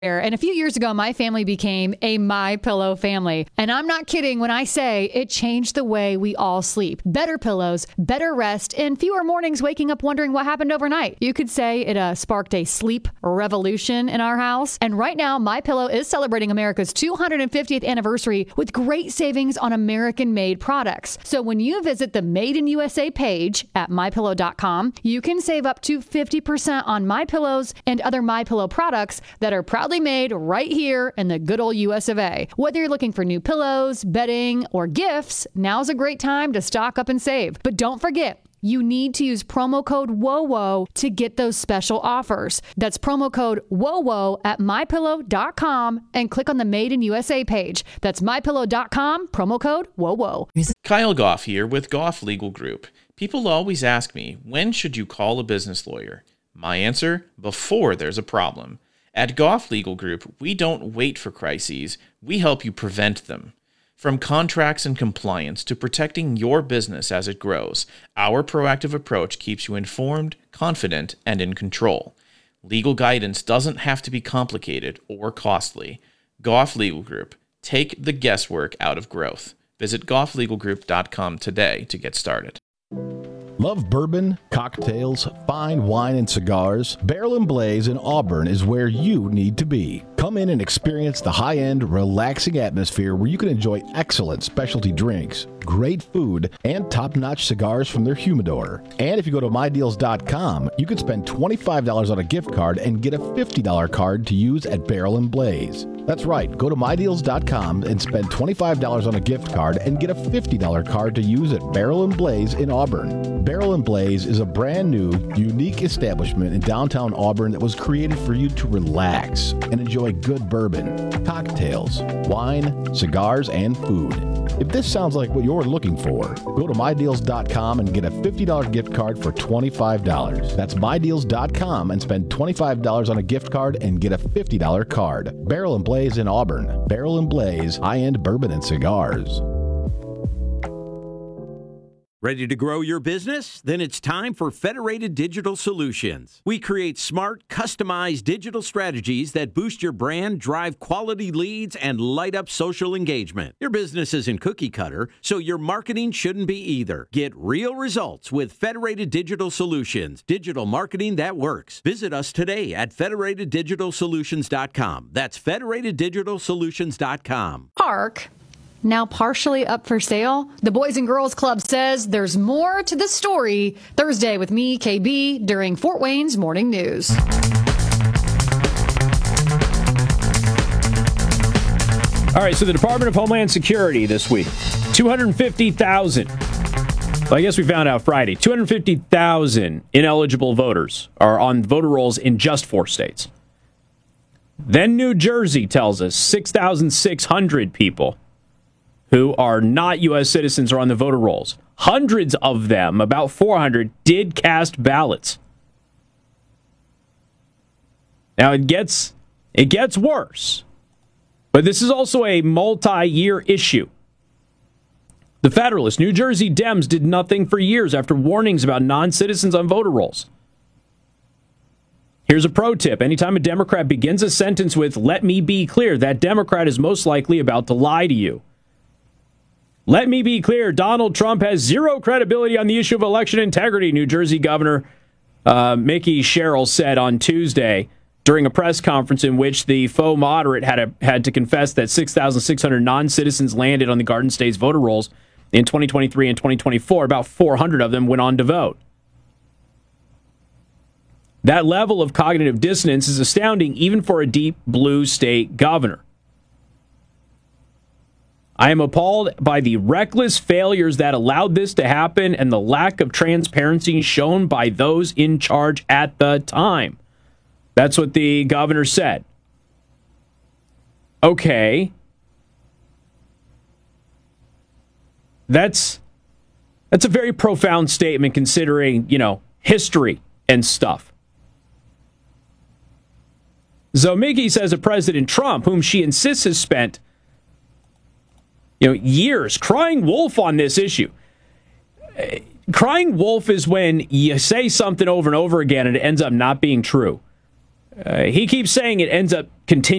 And a few years ago, my family became a MyPillow family. And I'm not kidding when I say it changed the way we all sleep. Better pillows, better rest, and fewer mornings waking up wondering what happened overnight. You could say it sparked a sleep revolution in our house. And right now, MyPillow is celebrating America's 250th anniversary with great savings on American-made products. So when you visit the Made in USA page at MyPillow.com, you can save up to 50% on MyPillows and other MyPillow products that are proudly made right here in the good old US of A. Whether you're looking for new pillows, bedding, or gifts, now's a great time to stock up and save. But don't forget, you need to use promo code WOWO to get those special offers. That's promo code WOWO at MyPillow.com and click on the Made in USA page. That's MyPillow.com, promo code WOWO. Kyle Goff here with Goff Legal Group. People always ask me, when should you call a business lawyer? My answer, before there's a problem. At Goff Legal Group, we don't wait for crises, we help you prevent them. From contracts and compliance to protecting your business as it grows, our proactive approach keeps you informed, confident, and in control. Legal guidance doesn't have to be complicated or costly. Goff Legal Group, take the guesswork out of growth. Visit gofflegalgroup.com today to get started. Love bourbon, cocktails, fine wine, and cigars? Barrel & Blaze in Auburn is where you need to be. Come in and experience the high-end, relaxing atmosphere where you can enjoy excellent specialty drinks, great food, and top-notch cigars from their humidor. And if you go to MyDeals.com, you can spend $25 on a gift card and get a $50 card to use at Barrel & Blaze. That's right, go to MyDeals.com and spend $25 on a gift card and get a $50 card to use at Barrel & Blaze in Auburn. Barrel & Blaze is a brand new, unique establishment in downtown Auburn that was created for you to relax and enjoy good bourbon, cocktails, wine, cigars, and food. If this sounds like what you're looking for, go to MyDeals.com and get a $50 gift card for $25. That's MyDeals.com and spend $25 on a gift card and get a $50 card. Barrel & Blaze in Auburn. Barrel & Blaze, high-end bourbon and cigars. Ready to grow your business? Then it's time for Federated Digital Solutions. We create smart, customized digital strategies that boost your brand, drive quality leads, and light up social engagement. Your business isn't cookie cutter, so your marketing shouldn't be either. Get real results with Federated Digital Solutions, digital marketing that works. Visit us today at federateddigitalsolutions.com. That's federateddigitalsolutions.com. Park. Now partially up for sale, the Boys and Girls Club says there's more to the story. Thursday with me, KB, during Fort Wayne's Morning News. All right, so the Department of Homeland Security this week, 250,000. Well, I guess we found out Friday. 250,000 ineligible voters are on voter rolls in just 4 states. Then New Jersey tells us 6,600 people who are not U.S. citizens are on the voter rolls. Hundreds of them, about 400, did cast ballots. Now, it gets worse. But this is also a multi-year issue. The Federalist, New Jersey Dems did nothing for years after warnings about non-citizens on voter rolls. Here's a pro tip. Anytime a Democrat begins a sentence with, "Let me be clear," that Democrat is most likely about to lie to you. Let me be clear, Donald Trump has zero credibility on the issue of election integrity, New Jersey Governor Mickey Sherrill said on Tuesday during a press conference in which the faux moderate had to confess that 6,600 non-citizens landed on the Garden State's voter rolls in 2023 and 2024. About 400 of them went on to vote. That level of cognitive dissonance is astounding even for a deep blue state governor. I am appalled by the reckless failures that allowed this to happen and the lack of transparency shown by those in charge at the time. That's what the governor said. Okay. That's a very profound statement considering, history and stuff. Zomiggy says of President Trump, whom she insists has spent years crying wolf on this issue. Crying wolf is when you say something over and over again and it ends up not being true. He keeps saying it ends up continuing.